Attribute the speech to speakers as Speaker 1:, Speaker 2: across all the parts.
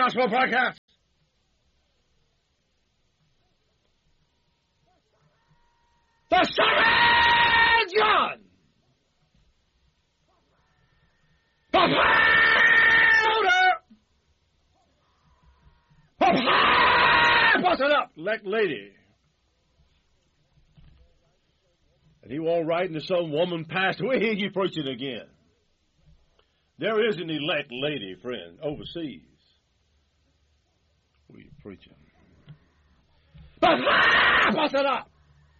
Speaker 1: gospel broadcast. The Second John. The powder. Bust it up, elect lady. And he won't write into some woman passed away. Here you preaching again. There is an elect lady, friend, overseas. What are you preaching? Bust it up.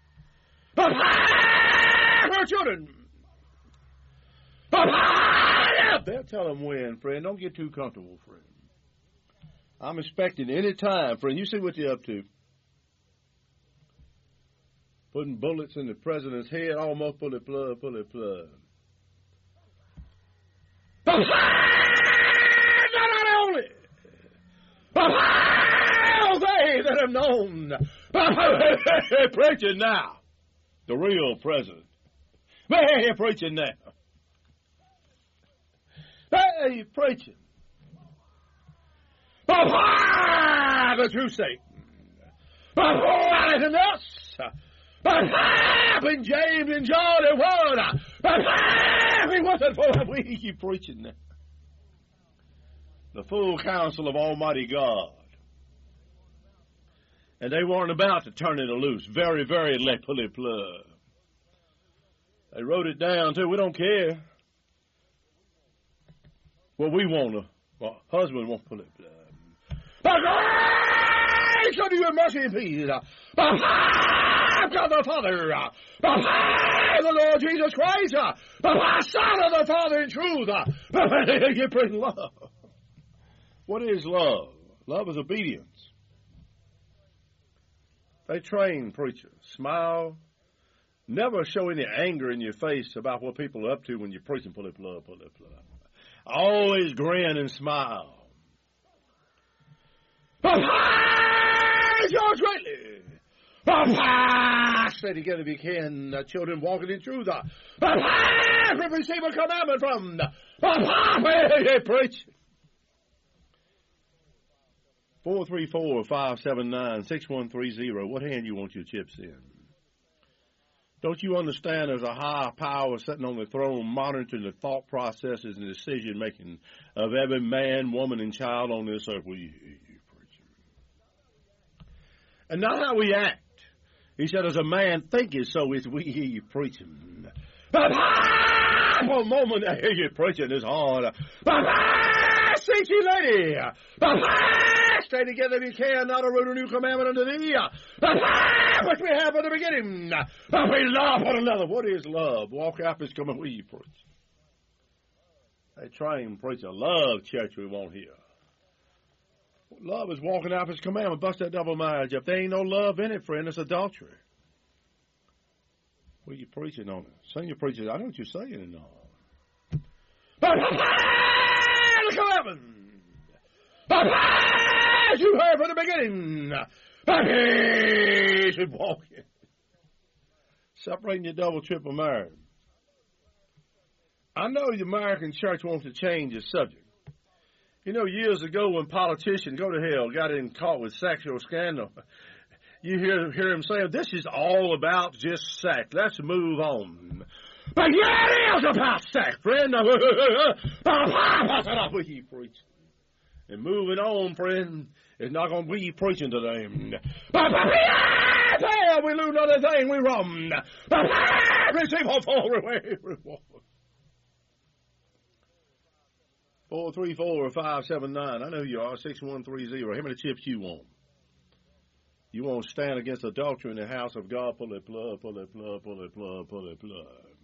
Speaker 1: Her children. They'll tell them when, friend. Don't get too comfortable, friend. I'm expecting any time, friend. You see what you're up to. Putting bullets in the president's head, almost pull it plug. Not only. They that have known. Preaching now. The real president. Hey, preaching now. Hey, preaching. The true Satan. Anything else? In James and John and Word. He wasn't for we keep preaching now. The full counsel of Almighty God. And they weren't about to turn it loose. Very, very pull it plug. They wrote it down, too. We don't care. Well, we want to. Well, husband won't pull it plug. Show you in mercy and peace. God the Father. The Lord Jesus Christ. The Son of the Father in truth. You bring love. What is love? Love is obedience. They train preachers. Smile. Never show any anger in your face about what people are up to when you're preaching. Pull it plug. Always grin and smile. Yours greatly. Stay together if you can. Children walking in truth. Receive a commandment from. Preach. 434-579-6130. What hand you want your chips in? Don't you understand there's a high power sitting on the throne monitoring the thought processes and decision-making of every man, woman, and child on this earth? Well, you preaching. And not how we act. He said, as a man thinketh, so is we hear you preaching. For a moment, I hear you preaching is hard. Seek ye, lady. Stay together if you can, not a root a new commandment unto thee. Which we have from the beginning. We love one another. What is love? Walk out this coming, we preach. They train preacher. Love, church, we won't hear. Love is walking out his commandment. Bust that double marriage. If there ain't no love in it, friend, it's adultery. What are you preaching on it? Senior preachers, I know what you're saying and all. The commandment. As you heard from the beginning. He should walk in. Separating your double, triple marriage. I know the American church wants to change the subject. You know, years ago when politicians, go to hell, got caught with sexual scandal, you hear him saying, this is all about just sex. Let's move on. But yeah, it is about sex, friend. We keep preaching. And moving on, friend, is not going to be preaching today. But we lose another thing, we run. Receive a full reward. 434-579. I know you are. 6130. How many chips you want? You won't stand against adultery in the house of God. Pull it plug, pull it plug, pull it plug, pull it plug.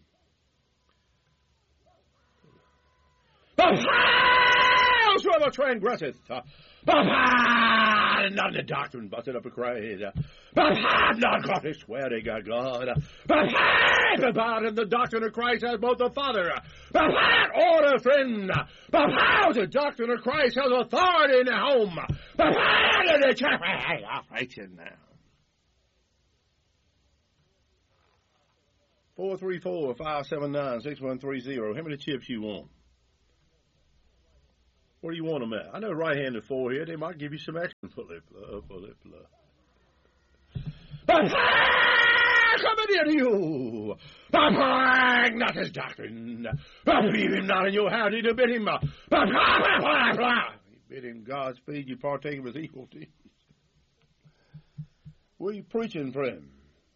Speaker 1: Whosoever transgresseth, not the doctrine, busted up a craze. Not God is swear they got God. About in the doctrine of Christ as both the Father. Order, friend. The doctrine of Christ has authority in the home. In the church. Right in now. 434-579-6130. How many chips you want? Where do you want them at? I know right-handed forehead. They might give you some action. Pull it. Come in here to you. Not his doctrine. Believe him not in your house. He bid him. He bid him Godspeed. You partake of his evil deeds. What are you preaching, friend?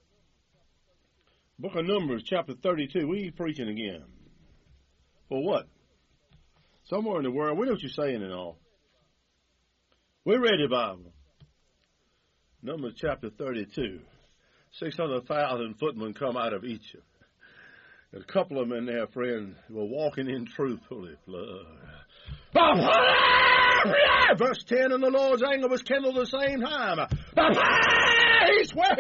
Speaker 1: Book of Numbers, chapter 32. What are you preaching again? For what? Somewhere in the world, we know what you're saying and all. We read the Bible. Numbers chapter 32. 600,000 footmen come out of Egypt. There's a couple of them in there, friend, were walking in truth. Holy blood. Verse 10, and the Lord's anger was kindled at the same time. He swore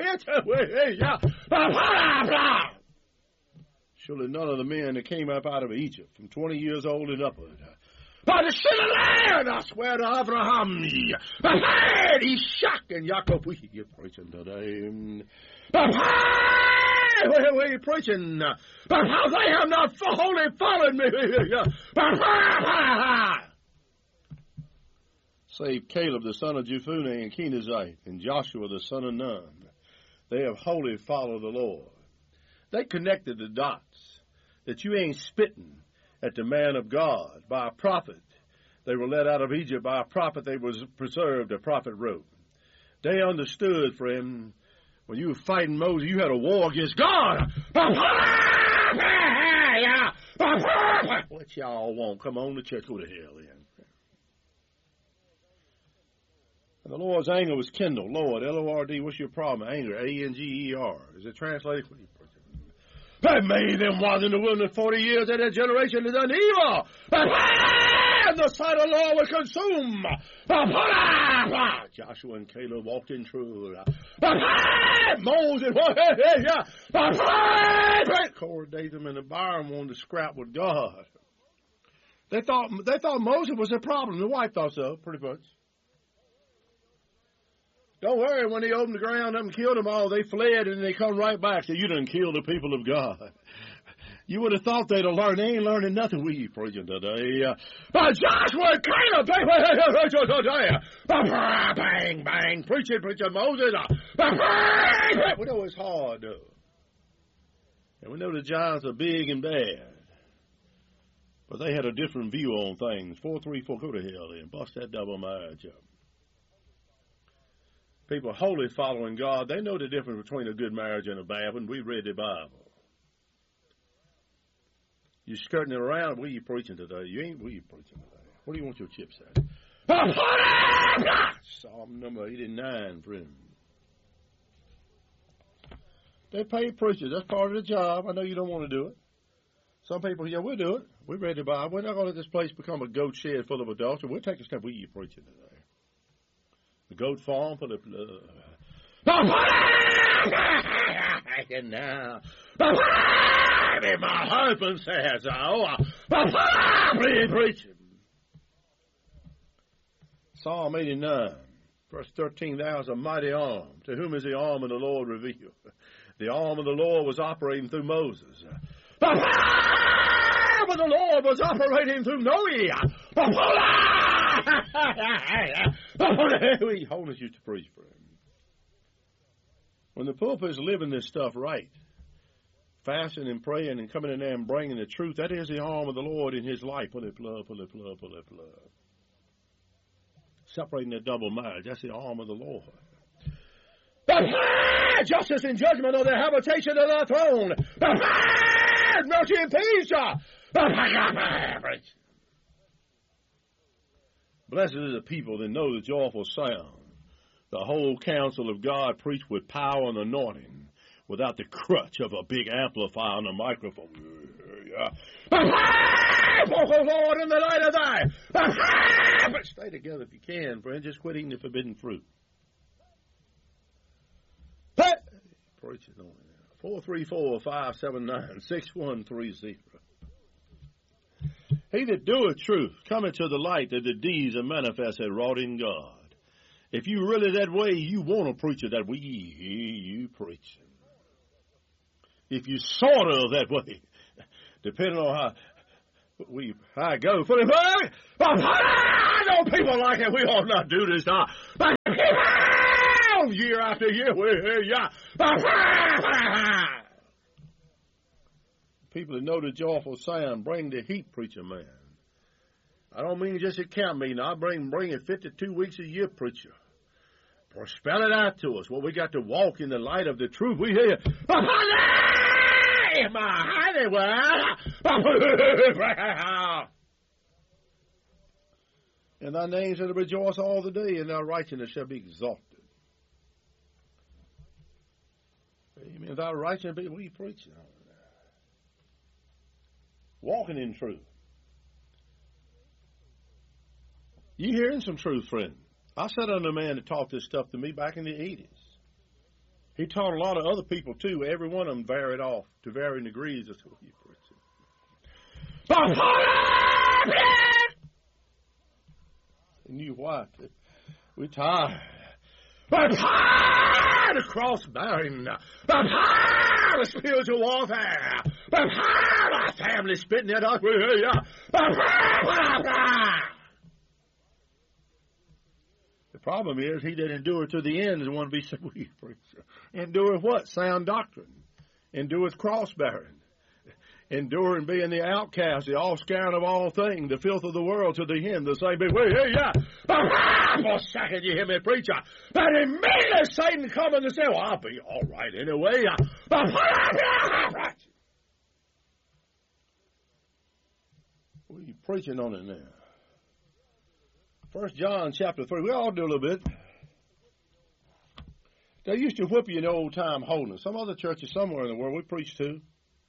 Speaker 1: surely none of the men that came up out of Egypt from 20 years old and upward. By the sin of land, I swear to Abraham, Ishak, and Jacob, you're preaching today. Where are you preaching? How they have not wholly followed me. Save Caleb the son of Jephunneh and Kenizzite, and Joshua the son of Nun. They have wholly followed the Lord. They connected the dots that you ain't spitting at the man of God by a prophet. They were led out of Egypt by a prophet. They was preserved, a prophet wrote. They understood, friend, when you were fighting Moses, you had a war against God. What y'all want? Come on to church. Go to hell then. And the Lord's anger was kindled. Lord, L-O-R-D, what's your problem? Anger, A-N-G-E-R. Is it translated? That made them was in the wilderness 40 years, and that generation has done evil. And the sight of the Lord was consumed. Joshua and Caleb walked in truth. Moses, Korah, Dathan, and Abiram wanted to scrap with God. They thought Moses was the problem. The wife thought so, pretty much. Don't worry, when they opened the ground up and killed them all, they fled and they come right back. So you done killed the people of God. You would have thought they'd have learned. They ain't learning nothing we preaching today. But Joshua and Caleb, bang, bang, preaching Moses. We know it's hard, though. And we know the giants are big and bad. But they had a different view on things. 434, go to hell then. Bust that double marriage up. People wholly following God, they know the difference between a good marriage and a bad one. We read the Bible. You skirting it around, what are you preaching today? You ain't, what are you preaching today? What do you want your chips at? Psalm number 89, friend. They pay preachers. That's part of the job. I know you don't want to do it. Some people, yeah, we'll do it. We read the Bible. We're not going to let this place become a goat shed full of adultery. We'll take a step. What are you preaching today? The goat farm for the blood. And now, my husband says, preaching. Psalm 89, verse 13, thou is a mighty arm. To whom is the arm of the Lord revealed? The arm of the Lord was operating through Moses. But the Lord was operating through Noah. Holiness used to preach for him. When the pulpit is living this stuff right, fasting and praying and coming in there and bringing the truth, that is the arm of the Lord in his life. Pull it, blood, pull it, blood, pull it, blood. Separating the double marriage, that's the arm of the Lord. Justice and judgment are the habitation of the throne. Mercy and peace. Blessed is the people that know the joyful sound. The whole counsel of God preached with power and anointing, without the crutch of a big amplifier and a microphone. Lord, in the light of thy. But stay together if you can, friend. Just quit eating the forbidden fruit. Preach it on it. 434-579-6130. He that doeth truth cometh to the light, that the deeds are manifest and wrought in God. If you really that way, you want to preach it that way, you preach it. If you sort of that way, depending on I go for the bug. I know people like it. We ought not do this now. But year after year, we hear ya. People that know the joyful sound bring the heat, preacher man. I don't mean just at camp meeting. I bring it 52 weeks a year, preacher. For spell it out to us. Well, we got to walk in the light of the truth. We hear you. And thy name shall rejoice all the day, and thy righteousness shall be exalted. Amen. Thy righteousness be we preaching. Walking in truth. You hearing some truth, friend? I sat under a man that taught this stuff to me back in the 80s. He taught a lot of other people, too. Every one of them varied off to varying degrees. That's what he preaching. And you what? We're tired. We're tired of cross-bearing. We're tired of spiritual warfare. We're tired of our family spitting at us. The problem is he that endureth to the end is one to be sweet, preacher. Endureth what? Sound doctrine. Endureth cross-bearing. Enduring being the outcast, the offscouring of all things, the filth of the world to the end, the same be. Wait, here, yeah. For a second, you hear me, preacher. But immediately Satan coming and say, well, I'll be all right anyway. What are you preaching on it now? 1 John chapter 3. We all do a little bit. They used to whip you in the old time holiness. Some other churches somewhere in the world we preach to.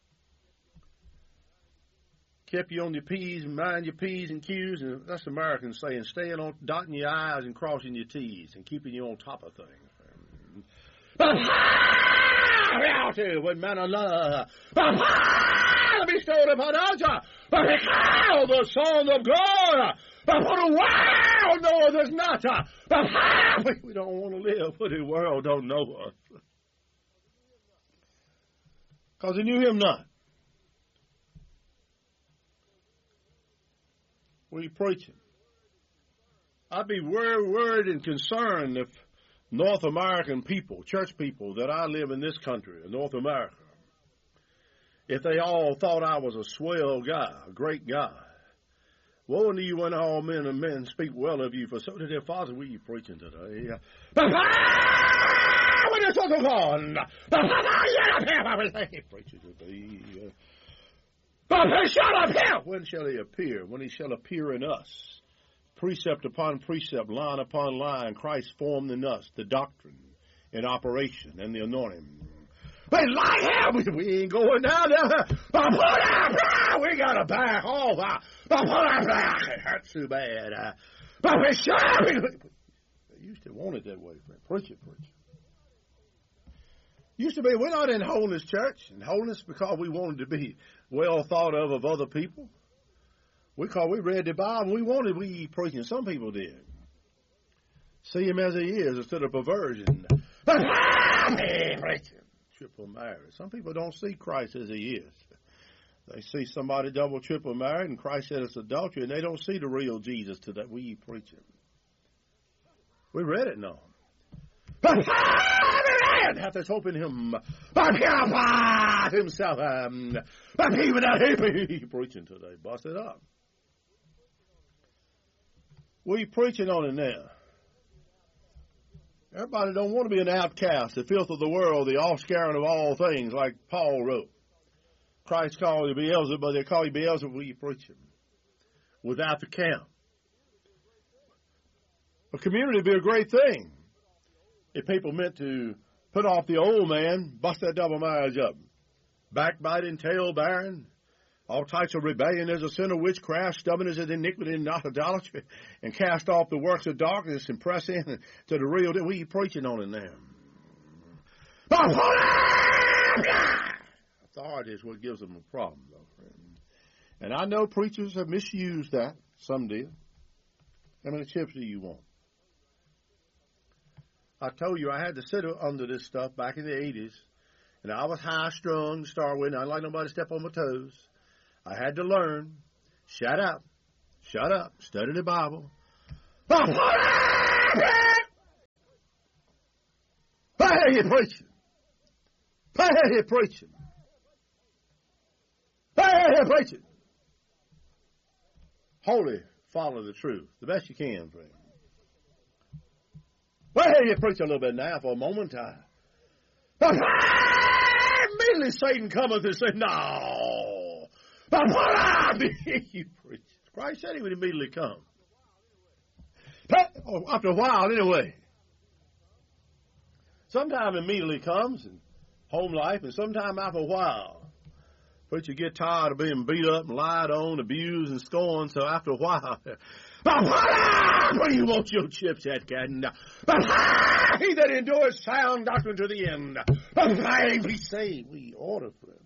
Speaker 1: Kept you on your P's and mind your P's and Q's, and that's Americans saying staying on, dotting your I's and crossing your T's and keeping you on top of things. But reality with man of love, but bestowed upon us, but because the Son of God, but for the world knoweth us not, but we don't want to live for the world don't know us. Because they knew him not. What are you preaching? I'd be worried and concerned if North American people, church people that I live in this country, in North America, if they all thought I was a swell guy, a great guy. Woe unto you when all men and men speak well of you, for so did their fathers. What are you preaching today? When it's all gone, preaching today. But he shall appear. When shall he appear? When he shall appear in us. Precept upon precept, line upon line, Christ formed in us the doctrine in operation and the anointing. But like hell, we ain't going down there. We got to back off. It hurts too bad. But we shall be. They used to want it that way. Preach it. Used to be, we're not in holiness church, and holiness because we wanted to be well thought of other people. We read the Bible, we wanted we preaching. Some people did. See him as he is instead of perversion. Preaching. Triple marriage. Some people don't see Christ as he is. They see somebody double, triple married, and Christ said it's adultery, and they don't see the real Jesus to that we preaching. We read it now. Hath this hope in him, but himself, but even that he preaching today. Bust it up. What are you preaching on it now? Everybody don't want to be an outcast, the filth of the world, the offscouring of all things, like Paul wrote. Christ called you Beelzebub, but they call you Beelzebub. What are you preaching? Without the camp. A community would be a great thing if people meant to put off the old man, bust that double marriage up. Backbiting, tail bearing, all types of rebellion is a sin of witchcraft, stubbornness is iniquity and not idolatry, and cast off the works of darkness and press in to the real. What are you preaching on in there? Authority is what gives them a problem, though, friend. And I know preachers have misused that. Some did. How many chips do you want? I told you I had to sit under this stuff back in the 80s, and I was high-strung to start with, and I didn't like nobody to step on my toes. I had to learn. Shut up. Shut up. Study the Bible. Hey, you're preaching. Hey, you're preaching. Hey, you're preaching. Wholly follow the truth the best you can, friend. Well, you preach a little bit now for a moment. Immediately Satan cometh and said, no. You preach. Christ said he would immediately come. After a while, anyway. Sometime immediately comes in home life, and sometime after a while. Preacher get tired of being beat up and lied on, abused and scorned, so after a while, where do you want your chips at, Captain? He that endures sound doctrine to the end, be saved. We order for him.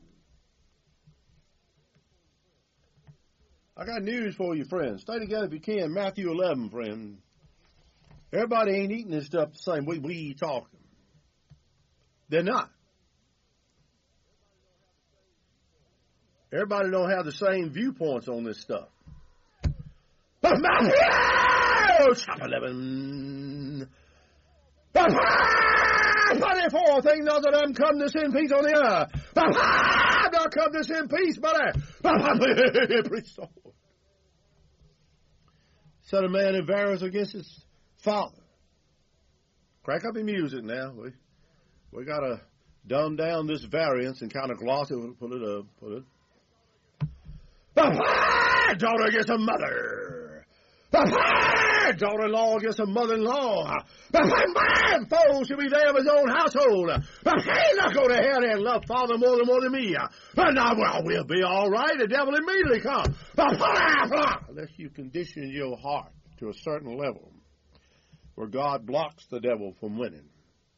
Speaker 1: I got news for you, friends. Stay together if you can. Matthew 11, friend. Everybody ain't eating this stuff the same way we talking. They're not. Everybody don't have the same viewpoints on this stuff. But Matthew, chapter 11, 24, think not that I'm come to send peace on the earth. I'm not come to send peace, buddy. Preach the Lord. Said a man in variance against his father. Crack up your music now. We got to dumb down this variance and kind of gloss it, pull it up, pull it. Daughter against a mother. Daughter-in-law against a mother-in-law. Man, foes should be there of his own household. He's not going to hell and love father more than me. Now, well, we'll be all right. The devil immediately comes. Unless you condition your heart to a certain level where God blocks the devil from winning.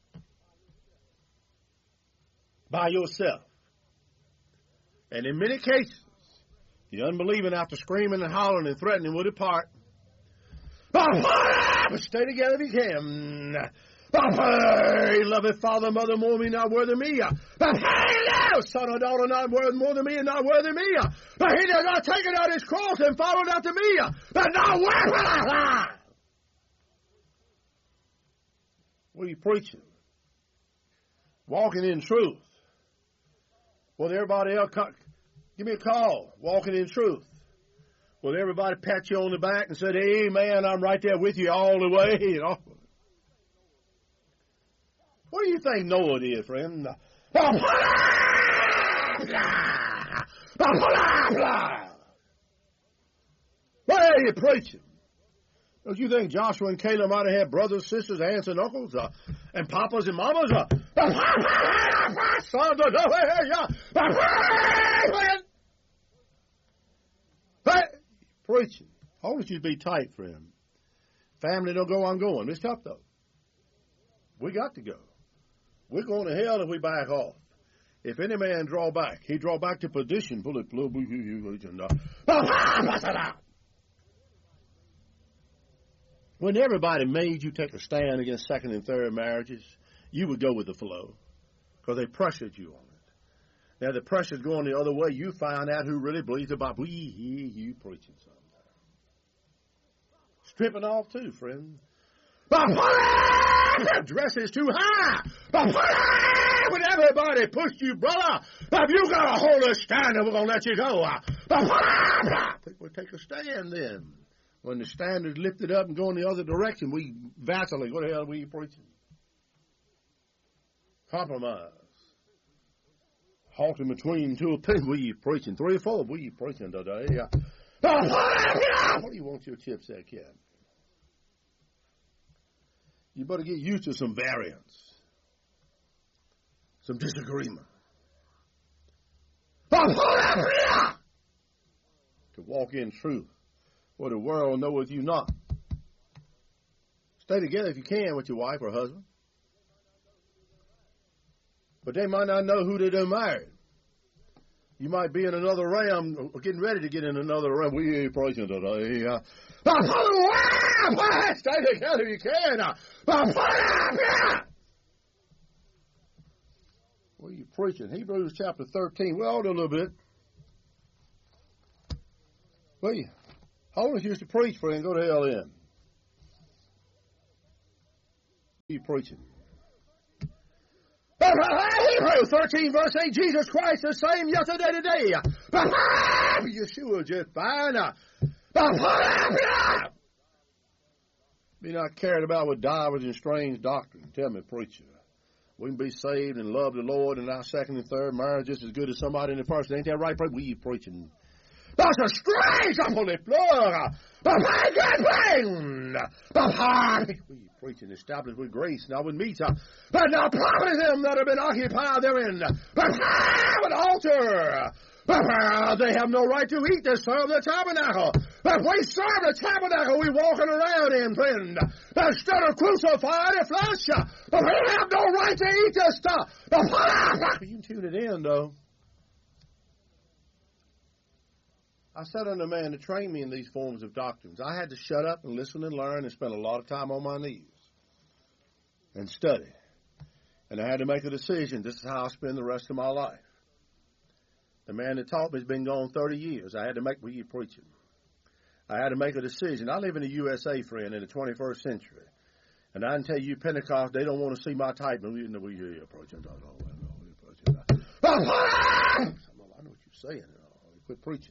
Speaker 1: By yourself. And in many cases, the unbelieving, after screaming and hollering and threatening, will depart. But stay together if you can. He loveth father, mother more than me, not worthy me. But he loves son or daughter, not worthy more than me, and not worthy me. But he does not take it out his cross and follow it after me. But not worthy. What are you preaching? Walking in truth. Well, everybody else, give me a call. Walking in truth. Will everybody pat you on the back and say, hey, man, I'm right there with you all the way? You know? What do you think Noah did, friend? What are you preaching? Don't you think Joshua and Caleb might have had brothers, sisters, aunts, and uncles, and papas and mamas? Sons of preaching. Always you be tight, friend. Family don't go, I'm going. It's tough, though. We got to go. We're going to hell if we back off. If any man draw back, he draw back to perdition. When everybody made you take a stand against second and third marriages, you would go with the flow because they pressured you on it. Now the pressure's going the other way. You find out who really believes the Bible. We hear you preaching something. Stripping off too, friend. Dress is too high. When everybody pushed you, brother, if you got to hold a stand, we're going to let you go. I think we'll take a stand then. When the stand is lifted up and going the other direction, we vacillate. What the hell are we preaching? Compromise. Halting between two opinions. What are you preaching? 3 or 4. What are you preaching today? What do you want your chips at, kid? You better get used to some variance, some disagreement. To walk in truth, where the world knoweth you not. Stay together if you can with your wife or husband. But they might not know who they done married. You might be in another realm, or getting ready to get in another realm. We ain't preaching today. Stay together if you can. What are you preaching? Hebrews chapter 13. Well, hold on a little bit. Well, Holiness used to preach, friend. Go to hell then. You preaching. Hebrews 13, verse 8, Jesus Christ the same yesterday, today. Yeshua just fine. Be not carried about with divers and strange doctrine. Tell me, preacher. We can be saved and love the Lord in our second and third marriage just as good as somebody in the first. Ain't that right? We preaching. That's a strange holy floor. We preaching established with grace, not with meat. But now profit them that have been occupied therein. An altar. They have no right to eat to serve the tabernacle. But we serve the tabernacle we walking around in, friend. Instead of crucifying the flesh. But we have no right to eat this stuff. You can tune it in, though. I sat under a man to train me in these forms of doctrines. I had to shut up and listen and learn and spend a lot of time on my knees and study. And I had to make a decision. This is how I'll spend the rest of my life. The man that taught me has been gone 30 years. I had to make, you preaching. I had to make a decision. I live in the USA, friend, in the 21st century. And I can tell you, Pentecost, they don't want to see my type. I know what you're preaching. I know what you're saying. Quit preaching.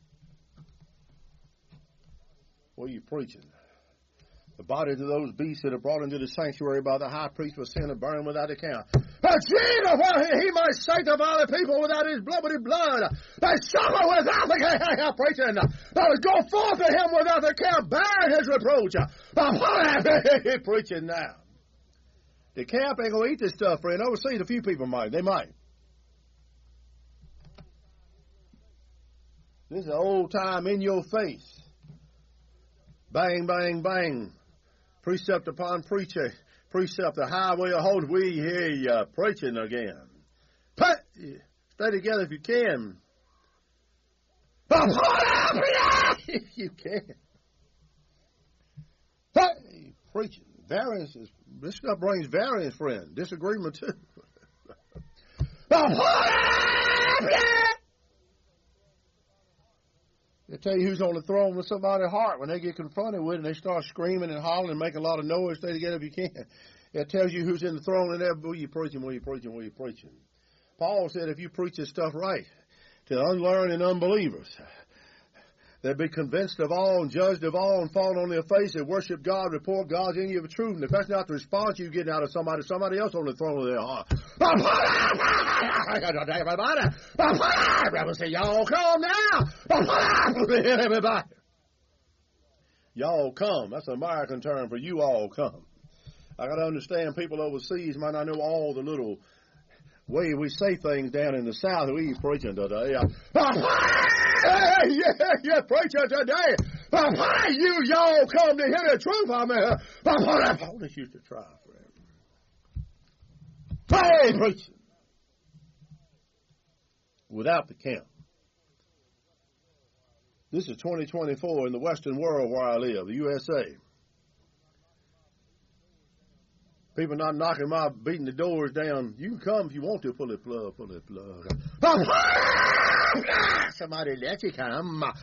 Speaker 1: What are you preaching? The bodies of those beasts that are brought into the sanctuary by the high priest were sin and burned without account. But Jesus, he might sanctify the people without his blood, they suffer without the preaching. They would go forth to him without the camp, bearing his reproach. But preaching now. The camp ain't going to eat this stuff, friend. Overseas, a few people might. They might. This is old time in your face. Bang, bang, bang. Precept upon precept. The highway of holiness. We hear you preaching again. Stay together if you can. If you can. Preaching. Variances. This stuff brings variance, friend. Disagreement, too. They tell you who's on the throne with somebody's heart when they get confronted with it and they start screaming and hollering and making a lot of noise. Stay together if you can. It tells you who's in the throne and there. What are you preaching? What are you preaching? What are you preaching? Paul said if you preach this stuff right to unlearned and unbelievers, they'll be convinced of all and judged of all and fall on their face and worship God, report God's in you of truth. And if that's not the response you're getting out of somebody else on the throne of their heart. Everybody say, y'all come now. Everybody. Y'all come. That's an American term for you all come. I got to understand people overseas might not know all the little way we say things down in the South that we preaching today. Yeah, preacher today. Y'all come to hear the truth. I mean, all this used to try forever. Hey, preaching. Without the camp. This is 2024 in the Western world where I live, the USA. People not knocking beating the doors down. You can come if you want to. Pull it plug. Somebody let you come.